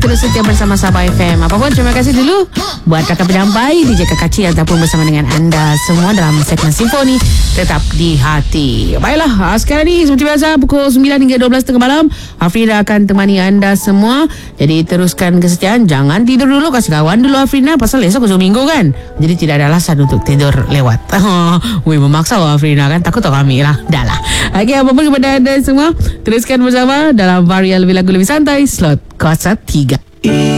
terus setia bersama Sabah FM. Apa pun terima kasih dulu buat rakan penyampai DJ Kakaci ataupun bersama dengan anda semua dalam segmen Simfoni Tetap di Hati. Baiklah, sekarang ni seperti biasa pukul 9 hingga 12 tengah malam, Afrina akan temani anda semua. Jadi teruskan kesetiaan, jangan tidur dulu, kasih kawan dulu Afrina, pasal esok hujung minggu kan. Jadi tidak ada alasan untuk tidur lewat. Wih, memaksa Afrina kan, takut kami lah. Dah lah. Okey, apa pun kepada anda semua, teruskan bersama dalam varian lebih lagu lebih santai slot Kosa 3.